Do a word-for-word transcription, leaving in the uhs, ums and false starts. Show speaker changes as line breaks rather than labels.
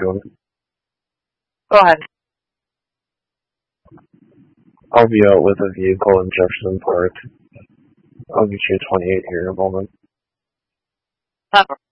doing?
Go ahead.
I'll be out with a vehicle in Jefferson Park. I'll get you a twenty-eight here in a moment.
Never.